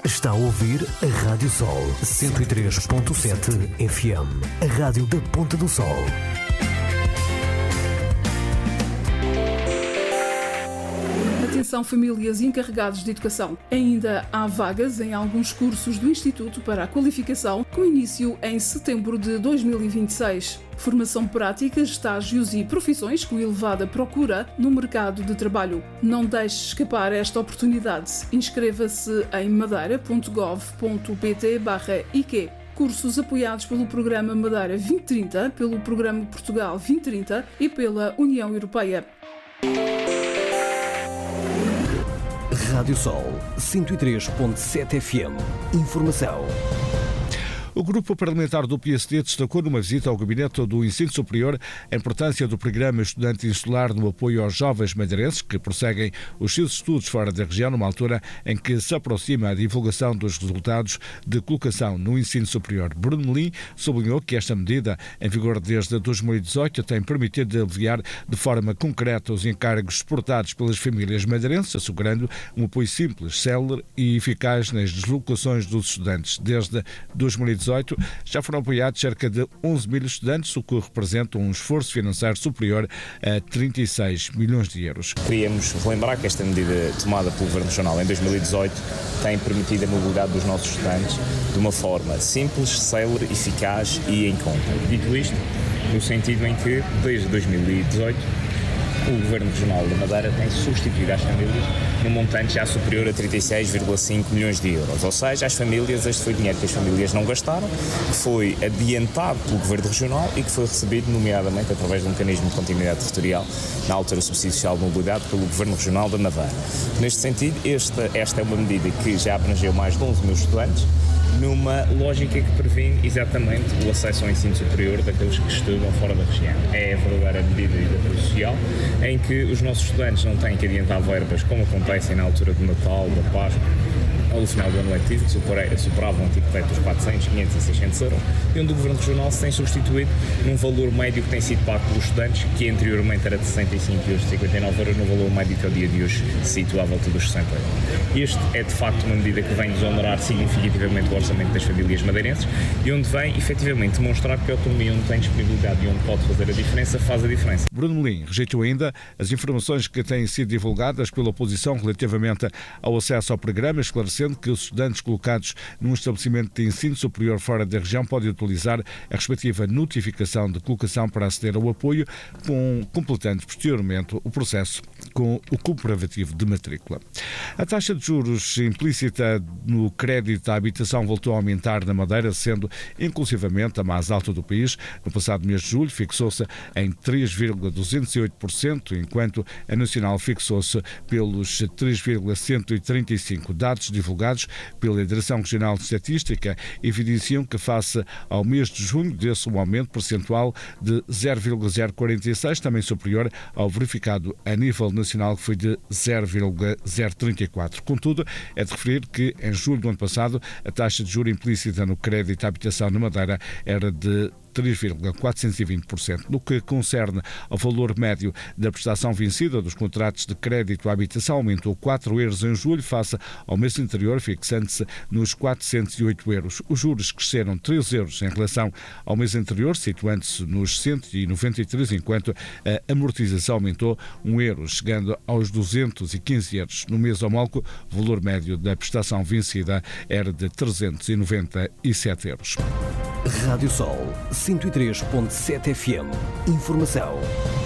Está a ouvir a Rádio Sol 103.7 FM, a rádio da Ponta do Sol. Atenção, famílias e encarregados de educação. Ainda há vagas em alguns cursos do Instituto para a Qualificação, com início em setembro de 2026. Formação prática, estágios e profissões com elevada procura no mercado de trabalho. Não deixe escapar esta oportunidade. Inscreva-se em madeira.gov.pt/IQ. Cursos apoiados pelo Programa Madeira 2030, pelo Programa Portugal 2030 e pela União Europeia. Rádio Sol 103.7 FM. Informação. O grupo parlamentar do PSD destacou numa visita ao Gabinete do Ensino Superior a importância do programa Estudante Insular no apoio aos jovens madeirenses que prosseguem os seus estudos fora da região, numa altura em que se aproxima a divulgação dos resultados de colocação no ensino superior. Bruno Lim sublinhou que esta medida, em vigor desde 2018, tem permitido aliviar de forma concreta os encargos suportados pelas famílias madeirenses, assegurando um apoio simples, célere e eficaz nas deslocações dos estudantes. Desde 2018, já foram apoiados cerca de 11 mil estudantes, o que representa um esforço financeiro superior a 36 milhões de euros. Queríamos relembrar que esta medida tomada pelo Governo Regional em 2018 tem permitido a mobilidade dos nossos estudantes de uma forma simples, célere, eficaz e em conta. Dito isto, no sentido em que, desde 2018, o Governo Regional da Madeira tem substituído às famílias num montante já superior a 36,5 milhões de euros. Ou seja, às famílias, este foi dinheiro que as famílias não gastaram, que foi adiantado pelo Governo Regional e que foi recebido, nomeadamente, através do mecanismo de continuidade territorial, na altura do subsídio social de mobilidade, pelo Governo Regional da Madeira. Neste sentido, esta é uma medida que já abrangeu mais de 11 mil estudantes, numa lógica que previne exatamente o acesso ao ensino superior daqueles que estudam fora da região. É a verdadeira medida de apoio social, em que os nossos estudantes não têm que adiantar verbas, como acontecem na altura do Natal, da Páscoa, ou no final do ano letivo, que superavam o antigo teto dos 400, 500 e 600 euros, e onde o Governo Regional se tem substituído num valor médio que tem sido pago pelos estudantes, que anteriormente era de 65 e hoje de 59 euros, no valor médio que ao dia de hoje se situa à volta dos 60 euros. Este é de facto uma medida que vem desonerar significativamente o orçamento das famílias madeirenses e onde vem efetivamente demonstrar que a autonomia onde tem disponibilidade e onde pode fazer a diferença, faz a diferença. Bruno Lim rejeitou ainda as informações que têm sido divulgadas pela oposição relativamente ao acesso ao programa, esclarecendo que os estudantes colocados num estabelecimento de ensino superior fora da região podem utilizar a respectiva notificação de colocação para aceder ao apoio, completando posteriormente o processo com o comprovativo de matrícula. A taxa de juros implícita no crédito à habitação voltou a aumentar na Madeira, sendo inclusivamente a mais alta do país. No passado mês de julho fixou-se em 3,208%, enquanto a nacional fixou-se pelos 3,135%. Dados divulgados pela Direção Regional de Estatística evidenciam que, face ao mês de junho, desse um aumento percentual de 0,046, também superior ao verificado a nível nacional, que foi de 0,034. Contudo, é de referir que, em julho do ano passado, a taxa de juros implícita no crédito à habitação na Madeira era de 3,420%. No que concerne ao valor médio da prestação vencida dos contratos de crédito à habitação, aumentou 4 euros em julho face ao mês anterior, fixando-se nos 408 euros. Os juros cresceram 3 euros em relação ao mês anterior, situando-se nos 193, enquanto a amortização aumentou 1 euro, chegando aos 215 euros. No mês homólogo, o valor médio da prestação vencida era de 397 euros. Rádio Sol 103.7 FM. Informação.